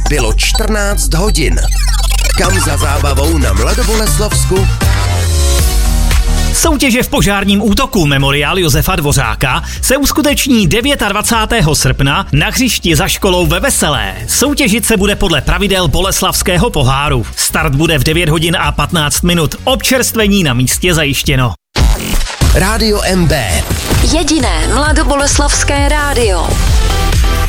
Bylo 14 hodin. Kam za zábavou na Mladoboleslavsku? Soutěže v požárním útoku Memoriál Josefa Dvořáka se uskuteční 29. srpna na hřišti za školou ve Veselé. Soutěžit se bude podle pravidel Boleslavského poháru. Start bude v 9 hodin a 15 minut. Občerstvení na místě zajištěno. Rádio MB. Jediné mladoboleslavské rádio.